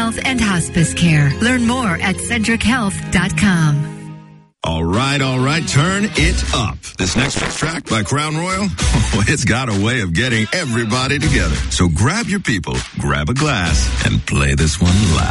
Health and Hospice Care. Learn more at CentricHealth.com. All right, turn it up. This next track by Crown Royal, it's got a way of getting everybody together. So grab your people, grab a glass, and play this one loud.